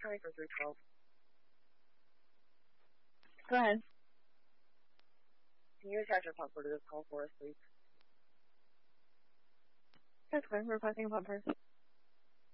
County for 312. Go ahead. Can you attach a pumper to this call for us, please? That's fine. Requesting a pumper.